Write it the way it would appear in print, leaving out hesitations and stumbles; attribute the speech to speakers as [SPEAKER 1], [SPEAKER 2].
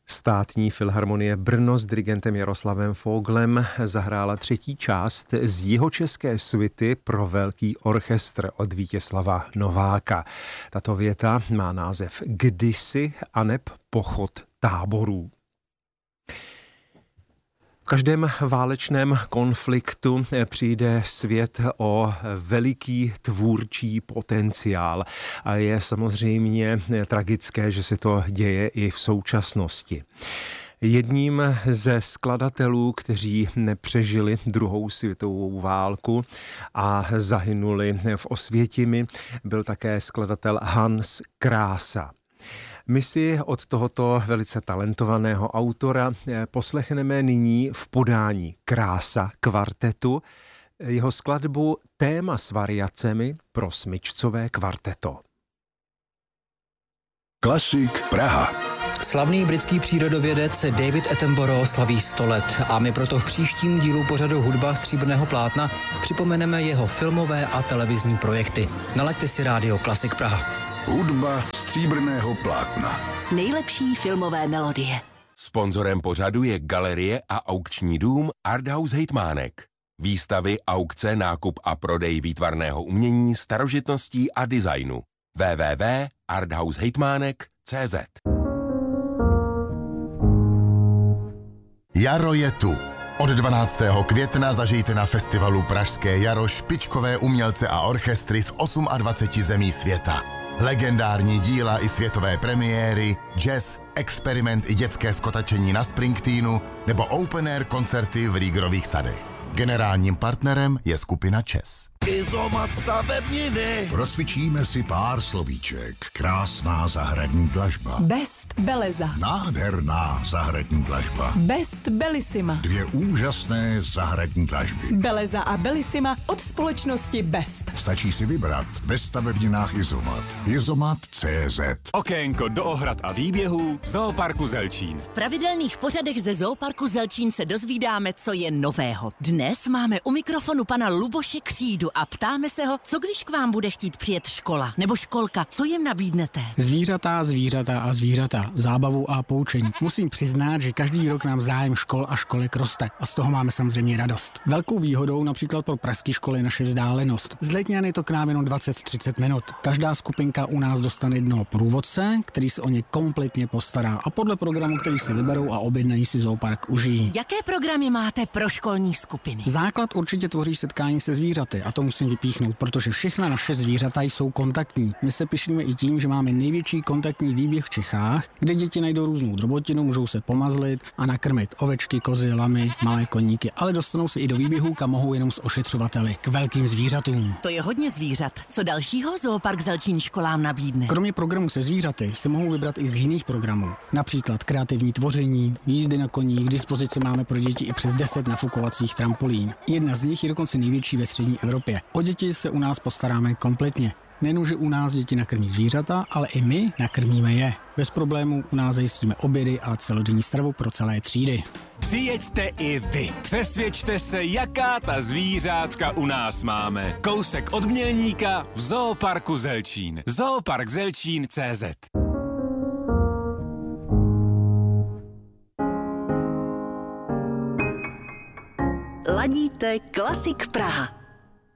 [SPEAKER 1] Státní filharmonie Brno s dirigentem Jaroslavem Foglem zahrála třetí část z jihočeské suity pro velký orchestr od Vítězslava Nováka. Tato věta má název Kdysi aneb pochod táborů. V každém válečném konfliktu přijde svět o veliký tvůrčí potenciál a je samozřejmě tragické, že se to děje i v současnosti. Jedním ze skladatelů, kteří nepřežili druhou světovou válku a zahynuli v Osvětimi, byl také skladatel Hans Krása. My si od tohoto velice talentovaného autora poslechneme nyní v podání Krása kvartetu jeho skladbu Téma s variacemi pro smyčcové kvarteto.
[SPEAKER 2] Klasik Praha.
[SPEAKER 3] Slavný britský přírodovědec David Attenborough slaví 100 let a my proto v příštím dílu pořadu Hudba stříbrného plátna připomeneme jeho filmové a televizní projekty. Nalaďte si rádio Klasik Praha.
[SPEAKER 2] Hudba stříbrného plátna.
[SPEAKER 4] Nejlepší filmové melodie.
[SPEAKER 5] Sponzorem pořadu je galerie a aukční dům Arthouse Hejtmánek. Výstavy, aukce, nákup a prodej výtvarného umění, starožitností a designu. www.arthousehejtmánek.cz.
[SPEAKER 6] Jaro je tu. Od 12. května zažijte na festivalu Pražské jaro špičkové umělce a orchestry z 28 zemí světa. Legendární díla i světové premiéry, jazz, experiment i dětské skotačení na Springsteenu nebo open air koncerty v Riegerových sadech. Generálním partnerem je skupina ČES.
[SPEAKER 7] Izomat stavebniny.
[SPEAKER 8] Procvičíme si pár slovíček. Krásná zahradní dlažba.
[SPEAKER 9] Best Beleza.
[SPEAKER 8] Nádherná zahradní dlažba.
[SPEAKER 9] Best Bellissima.
[SPEAKER 8] 2 úžasné zahradní dlažby.
[SPEAKER 9] Beleza a Bellissima od společnosti Best.
[SPEAKER 8] Stačí si vybrat ve stavebninách Izomat. Izomat.cz.
[SPEAKER 10] Okénko do ohrad a výběhů Zooparku Zelčín.
[SPEAKER 4] V pravidelných pořadech ze Zooparku Zelčín se dozvídáme, co je nového. Dnes máme u mikrofonu pana Luboše Křídu a ptáme se ho, co když k vám bude chtít přijet škola nebo školka, co jim nabídnete?
[SPEAKER 11] Zvířata, zábavu a poučení. Musím přiznat, že každý rok nám zájem škol a školek roste a z toho máme samozřejmě radost. Velkou výhodou například pro pražské školy je naše vzdálenost. Z Letňan je to k nám jenom 20-30 minut. Každá skupinka u nás dostane jednoho průvodce, který se o ně kompletně postará a podle programu, který si vyberou a objednají si Zoopark užijí.
[SPEAKER 4] Jaké programy máte pro školní skupiny?
[SPEAKER 11] Základ určitě tvoří setkání se zvířaty a to musím vypíchnout, protože všechna naše zvířata jsou kontaktní. My se pyšníme i tím, že máme největší kontaktní výběh v Čechách, kde děti najdou různou drobotinu, můžou se pomazlit a nakrmit ovečky, kozy, lamy, malé koníky, ale dostanou se i do výběhu, kam mohou jenom s ošetřovateli k velkým zvířatům.
[SPEAKER 4] To je hodně zvířat. Co dalšího Zoopark Zelčín školám nabídne?
[SPEAKER 11] Kromě programu se zvířaty se mohou vybrat i z jiných programů. Například kreativní tvoření, jízdy na koních, k dispozici máme pro děti i přes 10 nafukovacích trampolín. Jedna z nich je dokonce největší ve střední Evropě. O děti se u nás postaráme kompletně. Nejenom, že u nás děti nakrmí zvířata, ale i my nakrmíme je. Bez problémů u nás zajistíme obědy a celodenní stravu pro celé třídy.
[SPEAKER 10] Přijeďte i vy. Přesvědčte se, jaká ta zvířátka u nás máme. Kousek od Mělníka v Zooparku Zelčín. Zooparkzelčín.cz.
[SPEAKER 4] Ladíte Klasik Praha.